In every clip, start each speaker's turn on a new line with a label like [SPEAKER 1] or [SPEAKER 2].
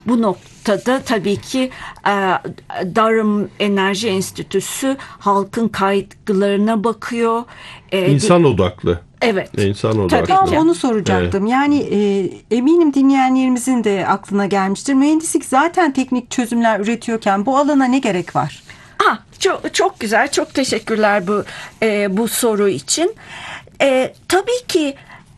[SPEAKER 1] Bu noktada tabii ki Durham Enerji Enstitüsü halkın kaygılarına bakıyor.
[SPEAKER 2] İnsan odaklı.
[SPEAKER 1] Evet.
[SPEAKER 2] İnsan odaklı.
[SPEAKER 1] Tabii ki.
[SPEAKER 3] Onu soracaktım. Evet. Yani eminim dinleyenlerimizin de aklına gelmiştir. Mühendislik zaten teknik çözümler üretiyorken bu alana ne gerek var?
[SPEAKER 1] Çok güzel. Çok teşekkürler bu soru için. Tabii ki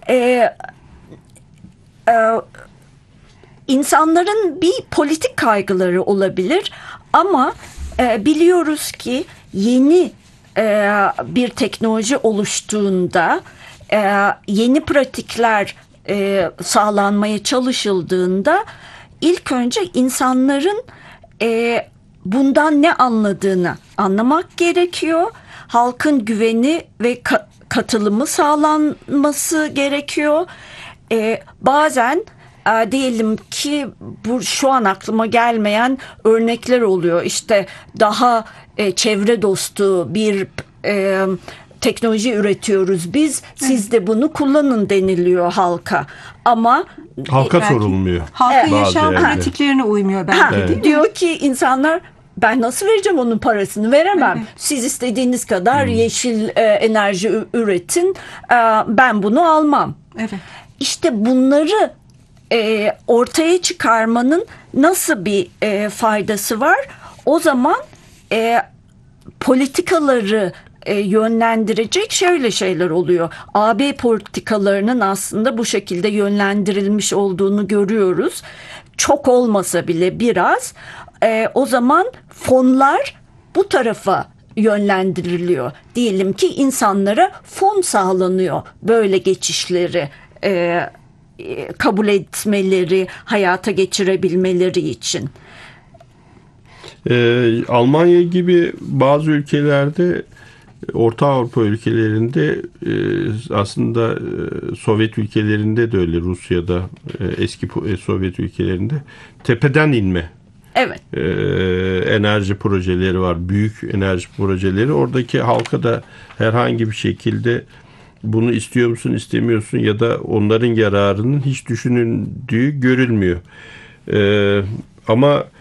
[SPEAKER 1] insanların bir politik kaygıları olabilir ama biliyoruz ki yeni bir teknoloji oluştuğunda, yeni pratikler sağlanmaya çalışıldığında ilk önce insanların bundan ne anladığını anlamak gerekiyor. Halkın güveni ve katılımı sağlanması gerekiyor. Bazen diyelim ki şu an aklıma gelmeyen örnekler oluyor. İşte daha çevre dostu bir teknoloji üretiyoruz biz. Siz de bunu kullanın deniliyor halka. Ama
[SPEAKER 2] halka sorulmuyor.
[SPEAKER 3] Halkın yaşam pratiklerine uymuyor belki, değil mi?
[SPEAKER 1] Diyor ki insanlar, ben nasıl vereceğim onun parasını? Veremem. Evet. Siz istediğiniz kadar yeşil enerji üretin. Ben bunu almam. Evet. İşte bunları ortaya çıkarmanın nasıl bir faydası var? O zaman politikaları yönlendirecek şöyle şeyler oluyor. AB politikalarının aslında bu şekilde yönlendirilmiş olduğunu görüyoruz. Çok olmasa bile biraz. O zaman fonlar bu tarafa yönlendiriliyor. Diyelim ki insanlara fon sağlanıyor böyle geçişleri kabul etmeleri, hayata geçirebilmeleri için.
[SPEAKER 2] Almanya gibi bazı ülkelerde, Orta Avrupa ülkelerinde, aslında Sovyet ülkelerinde de öyle, Rusya'da, eski Sovyet ülkelerinde tepeden inme.
[SPEAKER 1] Evet.
[SPEAKER 2] Enerji projeleri var. Büyük enerji projeleri. Oradaki halka da herhangi bir şekilde bunu istiyor musun, istemiyorsun ya da onların yararının hiç düşünüldüğü görülmüyor. Ama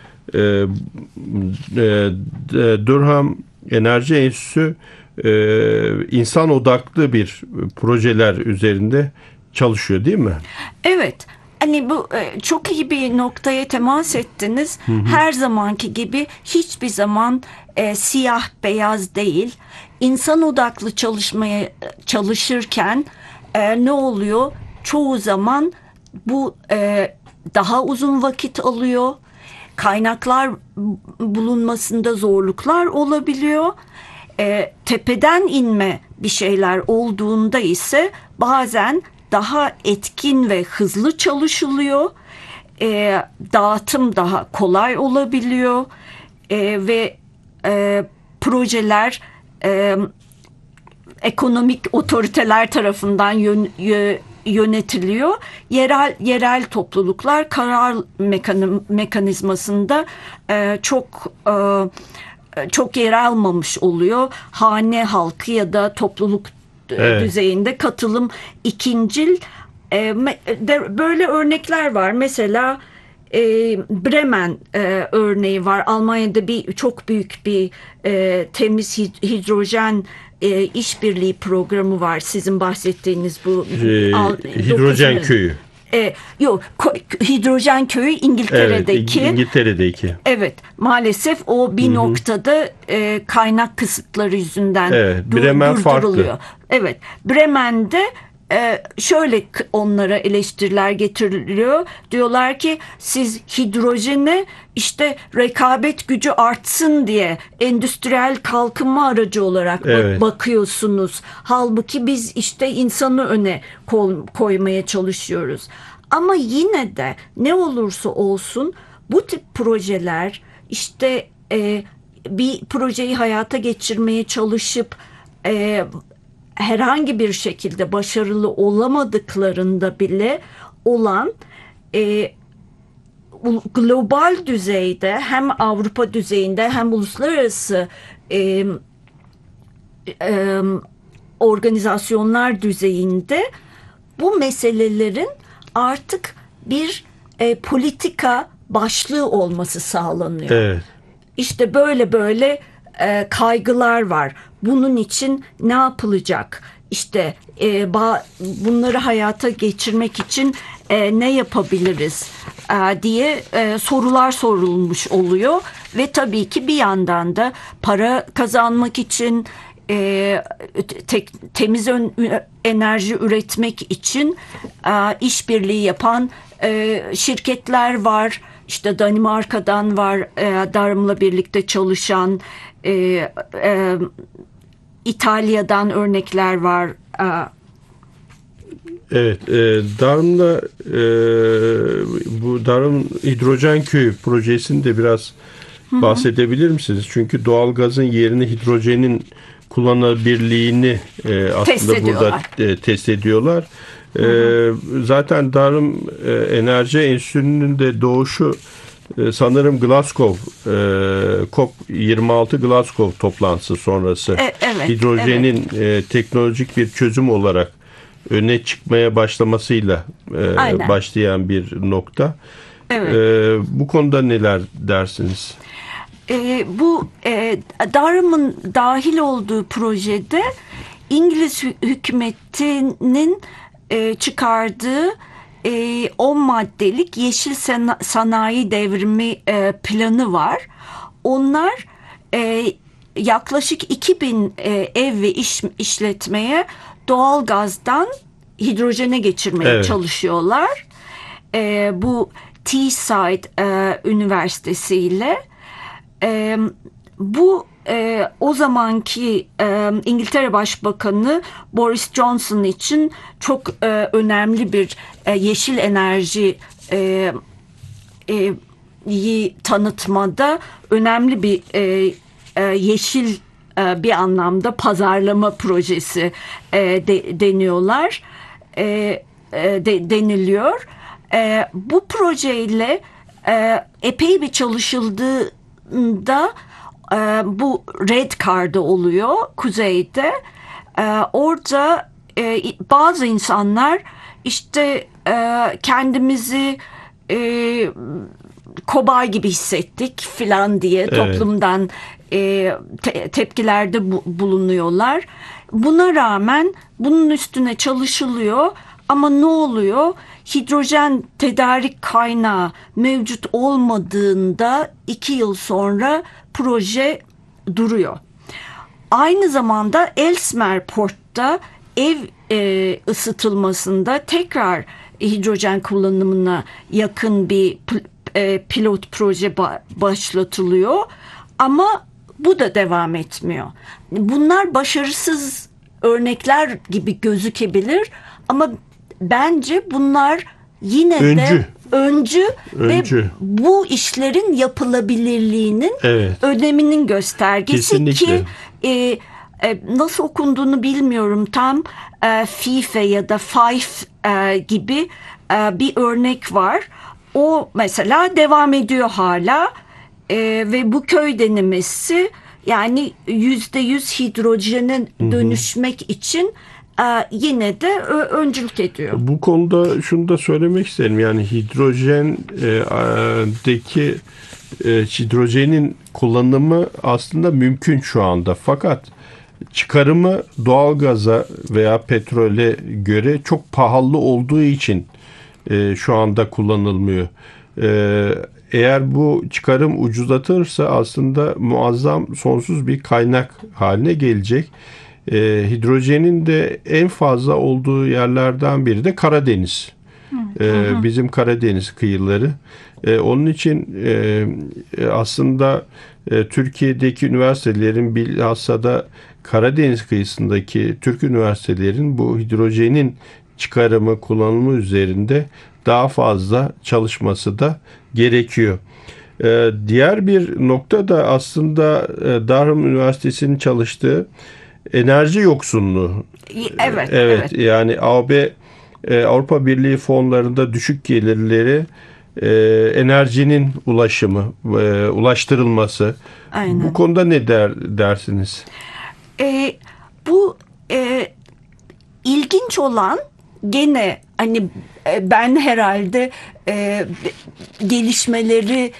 [SPEAKER 2] Durham Enerji Enstitüsü insan odaklı bir projeler üzerinde çalışıyor, değil mi?
[SPEAKER 1] Evet. Hani bu çok iyi bir noktaya temas ettiniz. Hı hı. Her zamanki gibi hiçbir zaman siyah beyaz değil. İnsan odaklı çalışırken ne oluyor? Çoğu zaman bu daha uzun vakit alıyor. Kaynaklar bulunmasında zorluklar olabiliyor. Tepeden inme bir şeyler olduğunda ise bazen daha etkin ve hızlı çalışılıyor. Dağıtım daha kolay olabiliyor. Ve projeler ekonomik otoriteler tarafından yönetiliyor. Yerel topluluklar karar mekanizmasında çok yer almamış oluyor. Hane halkı ya da topluluk düzeyinde katılım ikincil. Böyle örnekler var. Mesela Bremen örneği var. Almanya'da çok büyük bir temiz hidrojen işbirliği programı var. Sizin bahsettiğiniz bu
[SPEAKER 2] hidrojen köyü.
[SPEAKER 1] Yok, hidrojen köyü İngiltere'deki.
[SPEAKER 2] Evet, İngiltere'deki.
[SPEAKER 1] Evet, maalesef o bir noktada kaynak kısıtları yüzünden
[SPEAKER 2] Bremen
[SPEAKER 1] durduruluyor.
[SPEAKER 2] Farklı.
[SPEAKER 1] Evet, Bremen'de şöyle onlara eleştiriler getiriliyor. Diyorlar ki siz hidrojene işte rekabet gücü artsın diye endüstriyel kalkınma aracı olarak bakıyorsunuz. Halbuki biz işte insanı öne koymaya çalışıyoruz. Ama yine de ne olursa olsun bu tip projeler işte bir projeyi hayata geçirmeye çalışıp herhangi bir şekilde başarılı olamadıklarında bile olan global düzeyde hem Avrupa düzeyinde hem uluslararası organizasyonlar düzeyinde bu meselelerin artık bir politika başlığı olması sağlanıyor.
[SPEAKER 2] Evet.
[SPEAKER 1] İşte böyle kaygılar var. Bunun için ne yapılacak? İşte bunları hayata geçirmek için ne yapabiliriz diye sorular sorulmuş oluyor. Ve tabii ki bir yandan da para kazanmak için, temiz enerji üretmek için işbirliği yapan şirketler var. İşte Danimarka'dan var, Darım'la birlikte çalışan, İtalya'dan örnekler var.
[SPEAKER 2] Evet, Darım'la bu Darım Hidrojen Köyü projesini de biraz bahsedebilir misiniz? Çünkü doğalgazın yerini hidrojenin kullanılabilirliğini aslında burada test ediyorlar. Zaten Darım Enerji Enstitüsü'nün de doğuşu sanırım Glasgow COP26 Glasgow toplantısı sonrası
[SPEAKER 1] evet,
[SPEAKER 2] hidrojenin teknolojik bir çözüm olarak öne çıkmaya başlamasıyla başlayan bir nokta.
[SPEAKER 1] Evet.
[SPEAKER 2] Bu konuda neler dersiniz?
[SPEAKER 1] Bu Darım'ın dahil olduğu projede İngiliz hükümetinin çıkardığı 10 maddelik yeşil sanayi devrimi planı var. Onlar yaklaşık 2000 ev ve işletmeye doğal gazdan hidrojene geçirmeye çalışıyorlar. Bu Teesside Üniversitesi ile bu o zamanki İngiltere Başbakanı Boris Johnson için çok önemli bir yeşil enerji tanıtmada önemli bir yeşil bir anlamda pazarlama projesi deniyorlar, deniliyor. Bu projeyle epey bir çalışıldığında bu Red Car'da oluyor kuzeyde. Orada bazı insanlar işte kendimizi kobay gibi hissettik filan diye toplumdan tepkilerde bulunuyorlar. Buna rağmen bunun üstüne çalışılıyor ama ne oluyor? Hidrojen tedarik kaynağı mevcut olmadığında 2 yıl sonra proje duruyor. Aynı zamanda Ellesmere Port'ta ev ısıtılmasında tekrar hidrojen kullanımına yakın bir pilot proje başlatılıyor. Ama bu da devam etmiyor. Bunlar başarısız örnekler gibi gözükebilir ama bence bunlar yine de öncü ve bu işlerin yapılabilirliğinin öneminin göstergesi. Kesinlikle. Ki nasıl okunduğunu bilmiyorum tam, FIFA ya da Fife gibi bir örnek var. O mesela devam ediyor hala ve bu köy denemesi yani %100 hidrojene dönüşmek için yine de öncülük ediyor.
[SPEAKER 2] Bu konuda şunu da söylemek isterim. Yani hidrojenin kullanımı aslında mümkün şu anda. Fakat çıkarımı doğalgaza veya petrole göre çok pahalı olduğu için şu anda kullanılmıyor. Eğer bu çıkarım ucuzlatırsa aslında muazzam sonsuz bir kaynak haline gelecek. Hidrojenin de en fazla olduğu yerlerden biri de Karadeniz. Bizim Karadeniz kıyıları. Onun için aslında Türkiye'deki üniversitelerin bilhassa da Karadeniz kıyısındaki Türk üniversitelerin bu hidrojenin çıkarımı, kullanımı üzerinde daha fazla çalışması da gerekiyor. Diğer bir nokta da aslında Durham Üniversitesi'nin çalıştığı enerji yoksunluğu. Evet. Yani Avrupa Birliği fonlarında düşük gelirleri enerjinin ulaştırılması. Aynen. Bu konuda ne dersiniz?
[SPEAKER 1] Bu ilginç olan gene hani ben herhalde gelişmeleri